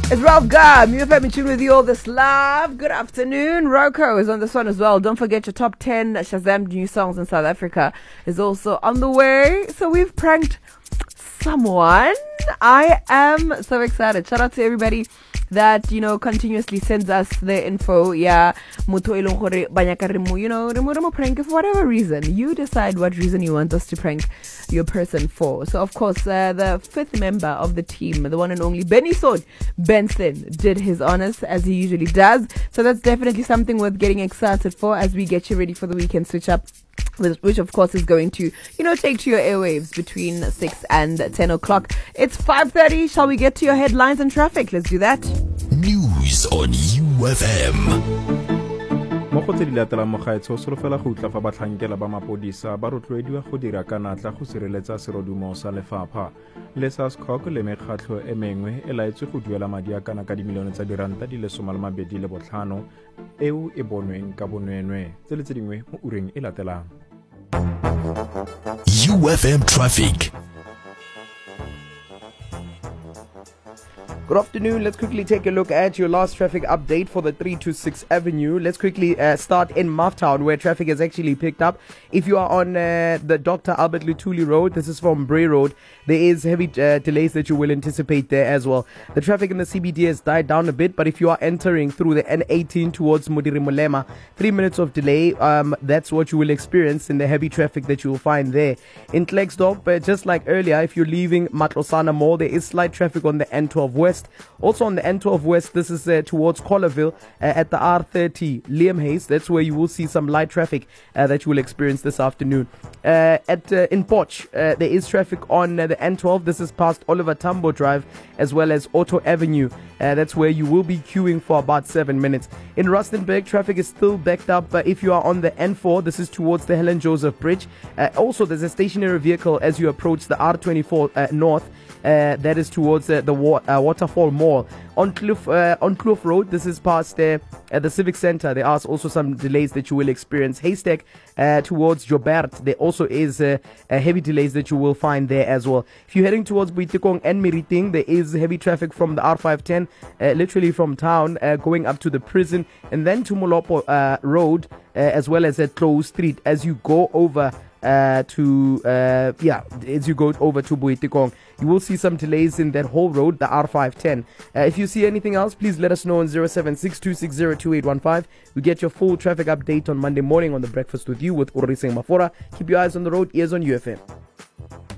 It's Ralph Gum. You've been tuned with you all this live. Good afternoon. Roko is on this one as well. Don't forget your top 10 Shazam new songs in South Africa is also on the way. So we've pranked someone. I am so excited. Shout out to everybody that, continuously sends us their info. Yeah, remo prank for whatever reason. You decide what reason you want us to prank your person for. So, of course, the fifth member of the team, the one and only Benny Sword Benson, did his honors as he usually does. So that's definitely something worth getting excited for as we get you ready for the weekend switch up, which of course is going to, take to your airwaves between 6 and 10 o'clock. It's 5:30. Shall we get to your headlines and traffic? Let's do that. News on UFM. Mo go tse di latelang mogaetsho o solofela go utla fa batlhankela ba mapodisa ba rotloediwa go dira ka natla go sireletsa serodumo sa lefapha. Le SASCOC le mekgatlho e mengwe e laetswe go duela madi a kana ka dimilione tsa diranta di le 25 eo e bonweng ka bonwenwe tse le tse dingwe mo ureng e latelang. UFM Traffic. Good afternoon. Let's quickly take a look at your last traffic update for the 326 Avenue. Let's quickly start in Mufftown, where traffic has actually picked up. If you are on the Dr. Albert Lutuli Road, this is from Bray Road, there is heavy delays that you will anticipate there as well. The traffic in the CBD has died down a bit, but if you are entering through the N18 towards Modiri Molema, 3 minutes of delay, that's what you will experience in the heavy traffic that you will find there. In Klerksdorp, just like earlier, if you're leaving Matlosana Mall, there is slight traffic on the N12 West. Also on the N12 West, this is towards Collarville at the R30 Liam Hayes. That's where you will see some light traffic that you will experience this afternoon. In Potch, there is traffic on the N12. This is past Oliver Tambo Drive as well as Otto Avenue. That's where you will be queuing for about 7 minutes. In Rustenburg, traffic is still backed up. If you are on the N4, this is towards the Helen Joseph Bridge. Also, there's a stationary vehicle as you approach the R24 North. That is towards the Waterfall Mall. On Kloof Road, this is past at the Civic Center. There are also some delays that you will experience. Haystack towards Jobert, there also is heavy delays that you will find there as well. If you're heading towards Boitekong and Meriting, there is heavy traffic from the R510, literally from town, going up to the prison, and then to Molopo Road, as well as at Close Street as you go over as you go over to Boitekong. You will see some delays in that whole road, the R510. If you see anything else, please let us know on 0762602815. We get your full traffic update on Monday morning on The Breakfast With You with Oriseng Mafora. Keep your eyes on the road, ears on UFM.